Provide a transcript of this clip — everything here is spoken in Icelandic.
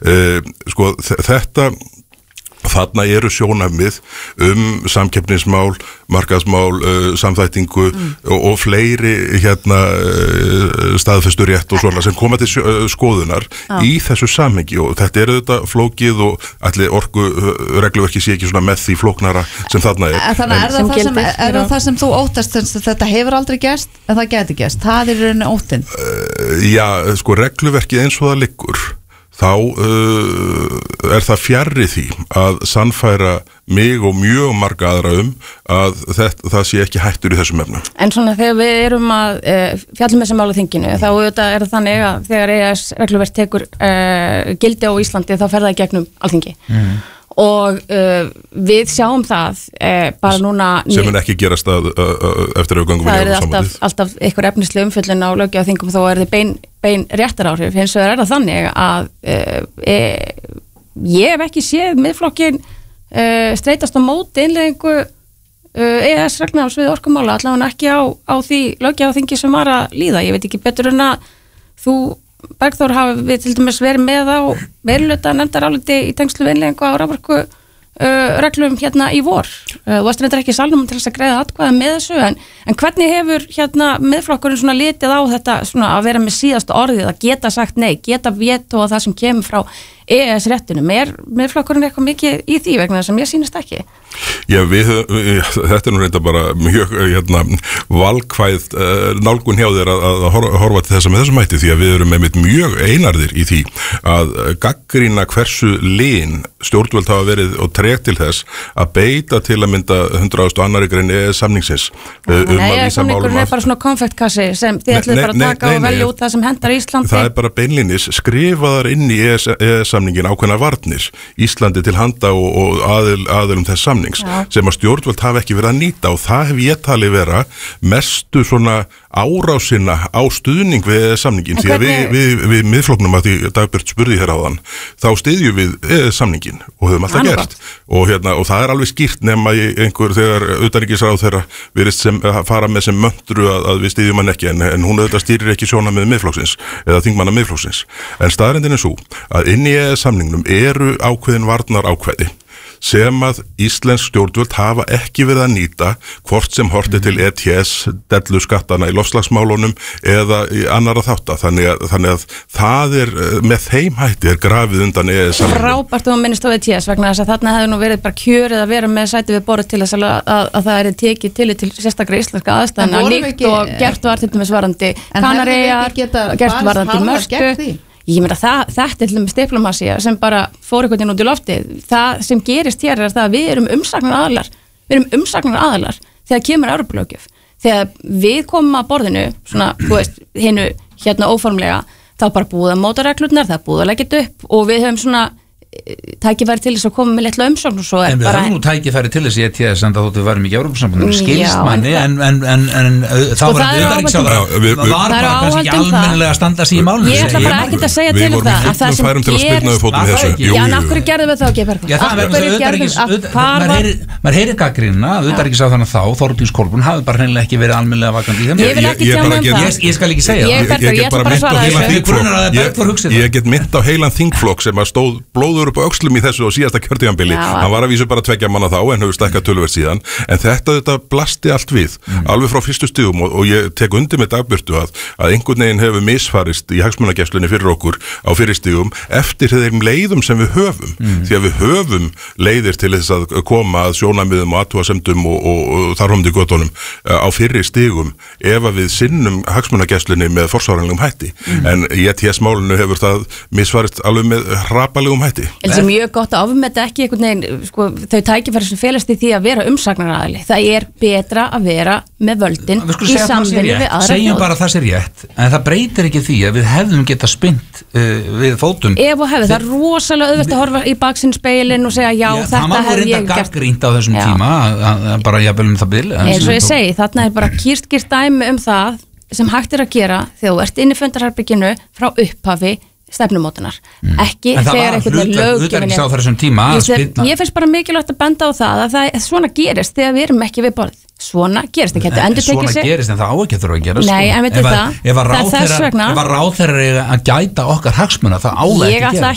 Sko, þarna eru sjónarmið samkeppnismál, markaðsmál, samþættingu og fleiri staðfestur rétt og svona sem koma til skoðunar í þessu samhengi og þetta er auðvitað flókið og allir regluverki sé ekki svona með því flóknara sem þarna er. Þannig er það sem þú óttast þetta hefur aldrei gerst en það geti gerst, það er rauninni óttinn? Já, sko regluverkið eins og það liggur þá er það fjarri því að sannfæra mig og mjög marga aðra að það sé ekki hættur í þessum efnum. En svona þegar við erum að fjallum þessu máli þinginu, þá auðvitað er það þannig að þegar EES regluverk tekur gildi á Íslandi þá fer það í gegnum Alþingi. Og við sjáum það bara núna sem mun ekki gerast eftir að við göngum í Evrópusambandið. Það er alltaf einhver efnisleg umfjöllun á löggjafarþingum þó er þið bein réttaráhrif, hins vegar er það þannig að ég hef ekki séð Miðflokkinn streitast á móti innleiðingu EES reglna á sviði orkumála, allavega ekki á því löggjafarþingi sem var að líða. Ég veit ekki betur en að þú Bergþór hafi við til dæmis verið með á meirihluta nefndaráliti í tengslu við innleiðingu á raforku reglum í vor. Þú varst reyndar ekki í salnum til þess að greiða atkvæða með þessu en hvernig hefur Miðflokkurinn svona litið á þetta svona að vera með síðasta orðið að geta sagt nei, geta vetóa það sem kemur frá EES réttinum? Er Miðflokkurinn eitthvað mikið í því vegna þess að mér sýnist ekki? Já, þetta nú reynda bara mjög valkvæð nálgun hjá þér að horfa til þessa með þessum hætti því að við erum með mjög einarðir í því að gagnrýna hversu lin stjórnvöld hafa verið og treg til þess að beita til að mynda 102. grein samningsins Nei, samningurinn er bara svona konfektkassi sem þið ætlið bara að taka og velja út það sem hendar Íslandi. Það er bara beinlínis skrifaðar inn í EES-samningin ákveðnar varnir Íslandi til handa og aðilum þess samnings sem að stjórnvöld hafa ekki verið að nýta og það hef ég talið vera mestu svona árásina á stuðning við samningin því að við Miðflokknum að því Dagbjört spurði hér áðan þá styðjum við samningin og höfum alltaf gert og það er alveg skýrt nema einhver þegar utanríkisráðherra virðist sem fara með sem möntru að við styðjum hann ekki en hún auðvitað stýrir ekki sjónarmið Miðflokksins eða þingmanna Miðflokksins en staðreyndin er sú að inni í samningnum eru ákveðin varnar ákveði sem að íslensk stjórnvöld hafa ekki verið að nýta hvort sem horti til ETS, dellu skattana í loftslagsmálunum eða í annara þátta. Þannig að það er með þeim hætti er grafið undan EES-samningnum. Frábært og minnist á ETS vegna þess að þarna hefði nú verið bara kjörið að vera með sæti við borðið til þess að það er tekið til sérstaklega íslenska aðstæðna líkt og gert var til dæmis varðandi Kanaríar, gert varðandi Mörtu. Ég meina þetta er til dæmis diplomasía sem bara fór einhvern veginn út í loftið. Það sem gerist hér er það að við erum umsagnar aðilar þegar kemur Evrópulöggjöf. Þegar við komum að borðinu, svona, þú veist, hinu óformlega, þá bara búið að móta reglurnar, það búið að leggja þetta upp og við höfum svona tækifæri til þess að koma með litla umsókn og svo en við höfum nú tækifæri til þess í ETS en það þóttu við varum ekki í Evrópusambandinu skilst manni en þá var þetta var kannski ekki almennilega að standa sig í málinu ég ætla bara ekkert að segja til það að það sem gerist já, en af hverju gerðum við það ekki maður heyrir gagnrýnina að utanríkisráðherra þá Þórdís Kolbrún hafi bara hreinlega ekki verið almennilega vakandi í þeim ég vil ekki tjá mig það ég skal ekki segja ég get mynd á heilan þingflokk sem að stóð blóður upp á öxlum í þessu og síðasta kjörtímabili hann var að vísu bara 2 manna þá en hefur stækkað töluvert síðan en þetta blasti allt við alveg frá fyrstu stigum og ég tek undir með Dagbjörtu að einhvern veginn hefur misfarist í hagsmunagæslunni fyrir okkur á fyrri stigum eftir þeim leiðum sem við höfum því að við höfum leiðir til þess að koma að sjónarmiðum og athugasemdum og þarfandi göttunum á fyrri stigum ef að við sinnum hagsmunagæslunni með forsvaranlegum hætti en í ETS-málinu hefur það misfarist alveg með hrapalegum hætti. En það er mjög gott að ofmeta ekki einhvern veginn, sko, þau tækifæri sem felast í því að vera umsagnaraðili. Það er betra að vera með völdin í samvinnu við aðra þjóð. Segjum bara að það sé rétt, en það breytir ekki því að við hefðum geta spint við fótum. Ef og hefði, það er rosalega auðvelt að horfa í baksinspeilin og segja já, þetta hef ég gert. Það má gagnrýnt á þessum tíma, bara jafnvel það bil. Eins og ég segi, þarna er bara kýrt dæmi það sem hægt er að gera þegar þú ert inn í fundarherberginu frá upphafi stefnumótunar, ekki þegar einhvern löggjöfin ég finnst bara mikilvægt að benda á það að svona gerist þegar við erum ekki við borð svona gerist, það getur endur tekið sig svona gerist en það á ekki þurfa að gerast nei, en veitu það er þess vegna ef að ráðherra að gæta okkar hagsmuna það á það ekki að gera